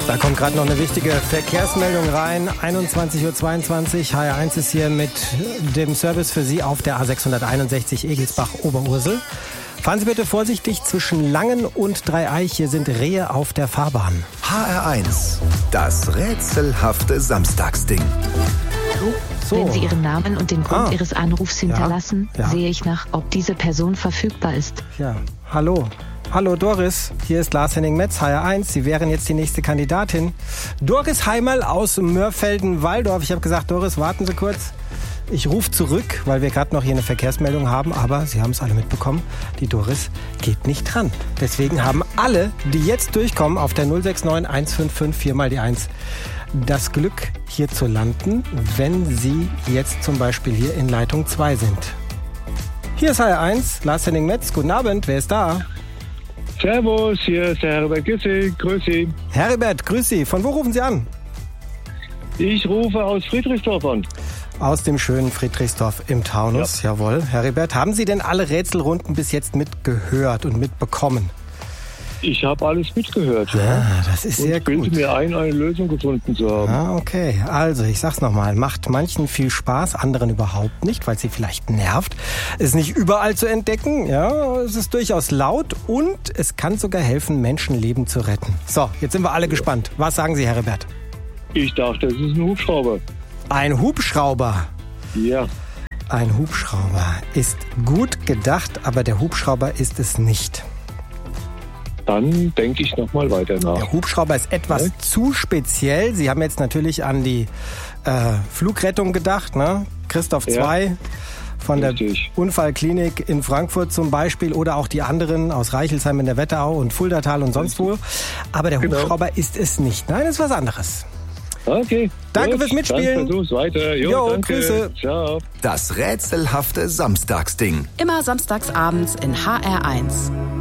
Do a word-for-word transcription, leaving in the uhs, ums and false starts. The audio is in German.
Da kommt gerade noch eine wichtige Verkehrsmeldung rein. einundzwanzig Uhr zweiundzwanzig. H R eins ist hier mit dem Service für Sie auf der A sechshunderteinundsechzig Egelsbach-Oberursel. Fahren Sie bitte vorsichtig zwischen Langen und Dreieich. Hier sind Rehe auf der Fahrbahn. H R eins, das rätselhafte Samstagsding. So. Wenn Sie Ihren Namen und den Grund Ah. Ihres Anrufs hinterlassen, Ja. Ja. sehe ich nach, ob diese Person verfügbar ist. Ja, hallo. Hallo Doris, hier ist Lars-Henning Metz, H R eins. Sie wären jetzt die nächste Kandidatin. Doris Heimerl aus Mörfelden-Walldorf. Ich habe gesagt, Doris, warten Sie kurz. Ich rufe zurück, weil wir gerade noch hier eine Verkehrsmeldung haben. Aber Sie haben es alle mitbekommen, die Doris geht nicht dran. Deswegen haben alle, die jetzt durchkommen, auf der null sechs neun eins fünf fünf vier mal die eins, das Glück, hier zu landen, wenn Sie jetzt zum Beispiel hier in Leitung zwei sind. Hier ist H R eins, Lars-Henning Metz. Guten Abend, wer ist da? Servus, hier ist der Herbert Gisse. Grüß Sie. Heribert, grüß Sie. Von wo rufen Sie an? Ich rufe aus Friedrichsdorf an. Aus dem schönen Friedrichsdorf im Taunus, ja. Jawohl. Heribert, haben Sie denn alle Rätselrunden bis jetzt mitgehört und mitbekommen? Ich habe alles mitgehört, ja. Ah, das ist sehr und bilde gut. mir ein, eine Lösung gefunden zu haben. Ah, okay. Also, ich sag's nochmal. Macht manchen viel Spaß, anderen überhaupt nicht, weil sie vielleicht nervt. Ist nicht überall zu entdecken. Ja, es ist durchaus laut und es kann sogar helfen, Menschenleben zu retten. So, jetzt sind wir alle gespannt. Was sagen Sie, Heribert? Ich dachte, es ist ein Hubschrauber. Ein Hubschrauber. Ja. Ein Hubschrauber ist gut gedacht, aber der Hubschrauber ist es nicht. Dann denke ich nochmal weiter nach. Der Hubschrauber ist etwas Ja. zu speziell. Sie haben jetzt natürlich an die äh, Flugrettung gedacht, ne? Christoph Ja. zwei von Richtig. der Unfallklinik in Frankfurt zum Beispiel oder auch die anderen aus Reichelsheim in der Wetterau und Fuldatal und sonst wo. Aber der Genau. Hubschrauber ist es nicht. Nein, ist was anderes. Okay. Danke gut, fürs Mitspielen. Dann versuch's weiter. Jo, Jo, danke. Grüße. Ciao. Das rätselhafte Samstagsding. Immer samstags abends in H R eins.